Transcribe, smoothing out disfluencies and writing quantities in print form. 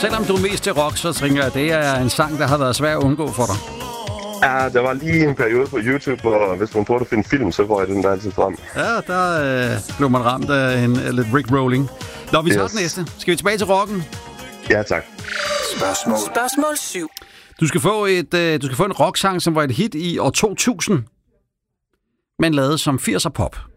selvom du er mest til rock, så tænker jeg, at det er en sang, der har været svær at undgå for dig. Ja, der var lige en periode på YouTube, hvor hvis man prøvede at finde film, så var jeg den der altid frem. Ja, der blev man ramt af en lidt Rick-rolling. Nå, vi tager den næste. Skal vi tilbage til rocken? Ja, tak. Spørgsmål 7. Du skal få en rocksang, som var et hit i år 2000, men lavet som 80'er pop.